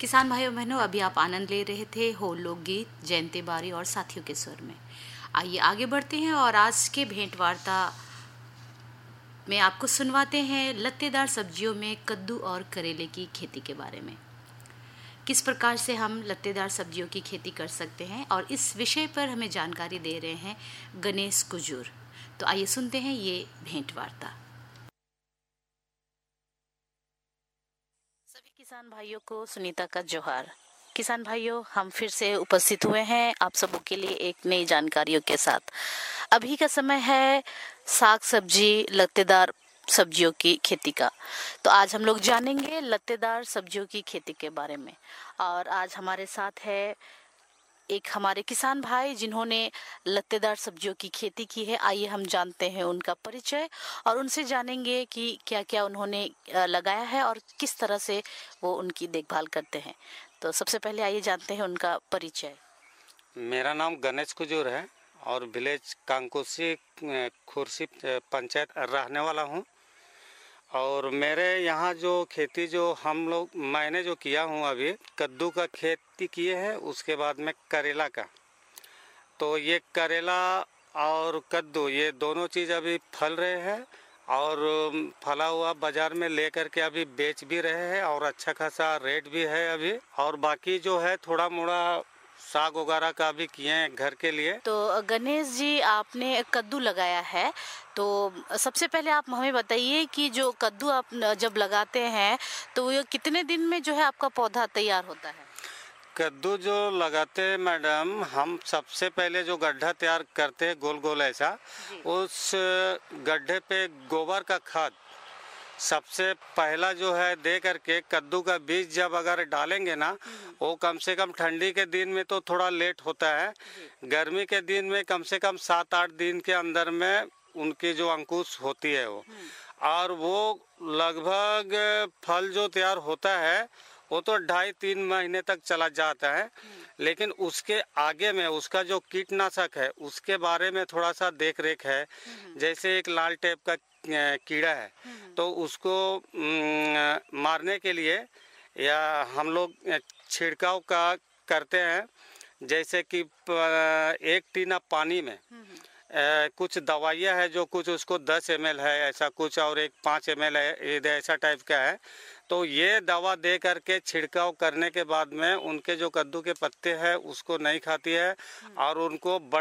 किसान भाइयों बहनों, अभी आप आनंद ले रहे थे हो लोकगीत जयंती बारी और साथियों के स्वर में। आइए आगे बढ़ते हैं और आज के भेंट वार्ता में आपको सुनवाते हैं लत्तेदार सब्जियों में कद्दू और करेले की खेती के बारे में। किस प्रकार से हम लत्तेदार सब्जियों की खेती कर सकते हैं और इस विषय पर हमें जानकारी दे रहे हैं गणेश कुजूर। तो आइए सुनते हैं ये भेंट वार्ता। सभी किसान भाइयों को सुनीता का जोहार। किसान भाइयों, हम फिर से उपस्थित हुए हैं आप सबों के लिए एक नई जानकारियों के साथ। अभी का समय है साग सब्जी लत्तेदार सब्जियों की खेती का। तो आज हम लोग जानेंगे लत्तेदार सब्जियों की खेती के बारे में। और आज हमारे साथ है एक हमारे किसान भाई जिन्होंने लत्तेदार सब्जियों की खेती की है। आइए हम जानते हैं उनका परिचय और उनसे जानेंगे कि क्या क्या उन्होंने लगाया है और किस तरह से वो उनकी देखभाल करते हैं। तो सबसे पहले आइए जानते हैं उनका परिचय। मेरा नाम गणेश कुजूर है और विलेज कांकोसी खुर्सी पंचायत रहने वाला हूँ। और मेरे यहाँ जो खेती मैंने जो किया हूँ, अभी कद्दू का खेती किए हैं, उसके बाद में करेला का। तो ये करेला और कद्दू ये दोनों चीज़ अभी फल रहे हैं और फला हुआ बाज़ार में लेकर के अभी बेच भी रहे हैं और अच्छा खासा रेट भी है अभी। और बाकी जो है थोड़ा मोड़ा साग वगैरह का भी किए हैं घर के लिए। तो गणेश जी, आपने कद्दू लगाया है, तो सबसे पहले आप हमें बताइए कि जो कद्दू आप जब लगाते हैं तो ये कितने दिन में जो है आपका पौधा तैयार होता है? कद्दू जो लगाते हैं मैडम, हम सबसे पहले जो गड्ढा तैयार करते हैं गोल गोल ऐसा, उस गड्ढे पे गोबर का खाद सबसे पहला जो है दे करके कद्दू का बीज जब अगर डालेंगे ना, वो कम से कम ठंडी के दिन में तो थोड़ा लेट होता है, गर्मी के दिन में कम से कम 7-8 दिन के अंदर में उनकी जो अंकुश होती है वो, और वो लगभग फल जो तैयार होता है वो तो 2.5-3 महीने तक चला जाता है। लेकिन उसके आगे में उसका जो कीटनाशक है उसके बारे में थोड़ा सा देख रेख है। जैसे एक लाल टेप का कीड़ा है, तो उसको मारने के लिए या हम लोग छिड़काव का करते हैं। जैसे कि 1 टीना पानी में कुछ दवाइयाँ है, जो कुछ उसको 10 ml है ऐसा कुछ, और एक 5 ml है, ऐसा टाइप का है। तो ये दवा दे करके छिड़काव करने के बाद में उनके जो कद्दू के पत्ते हैं उसको नहीं खाती है और उनको